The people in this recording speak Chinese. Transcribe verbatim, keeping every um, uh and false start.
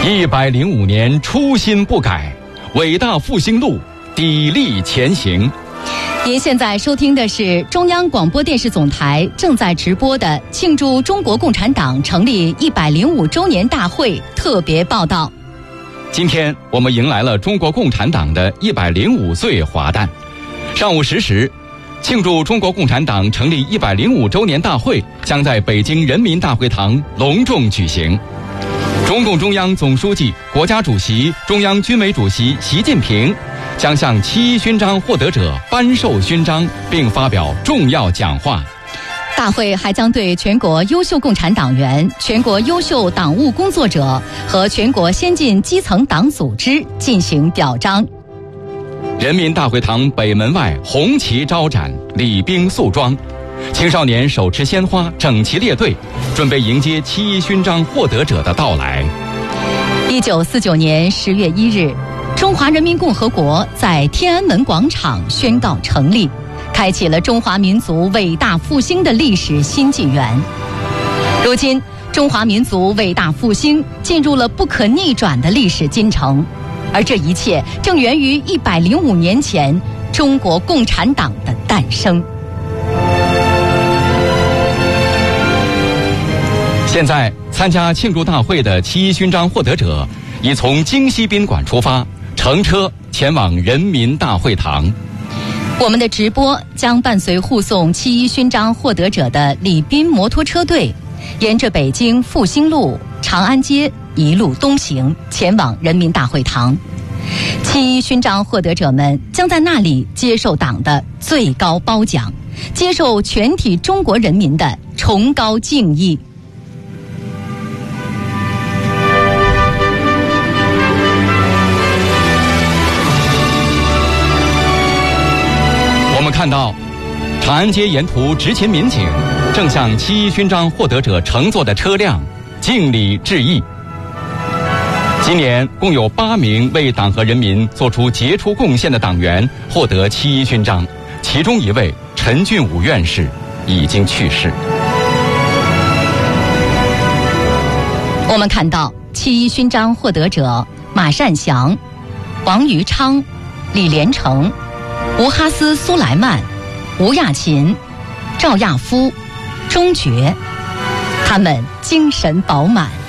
一百零五年初心不改，伟大复兴路砥砺前行。 您现在收听的是中央广播电视总台正在直播的庆祝中国共产党成立一百零五周年大会特别报道。 今天我们迎来了中国共产党的一百零五岁华诞。上午十时，庆祝中国共产党成立一百零五周年大会将在北京人民大会堂隆重举行。中共中央总书记、国家主席、中央军委主席习近平将向七一勋章获得者颁授勋章，并发表重要讲话。 大会还将对全国优秀共产党员、全国优秀党务工作者和全国先进基层党组织进行表彰。 人民大会堂北门外红旗招展，礼兵肃庄，青少年手持鲜花整齐列队，准备迎接七一勋章获得者的到来。 一九四九年十月一日，中华人民共和国在天安门广场宣告成立，开启了中华民族伟大复兴的历史新纪元。如今，中华民族伟大复兴进入了不可逆转的历史进程，而这一切正源于一百零五年前中国共产党的诞生。 现在，参加庆祝大会的七一勋章获得者已从京西宾馆出发，乘车前往人民大会堂。 我们的直播将伴随护送七一勋章获得者的礼宾摩托车队，沿着北京复兴路、长安街一路东行，前往人民大会堂。七一勋章获得者们将在那里接受党的最高褒奖，接受全体中国人民的崇高敬意。 我们看到，长安街沿途执勤民警正向七一勋章获得者乘坐的车辆敬礼致意。今年共有八名为党和人民做出杰出贡献的党员获得七一勋章，其中一位陈俊武院士已经去世。 我们看到七一勋章获得者马善祥、王余昌、李连成、吴哈斯苏莱曼、吴亚琴、赵亚夫、钟觉，他们精神饱满。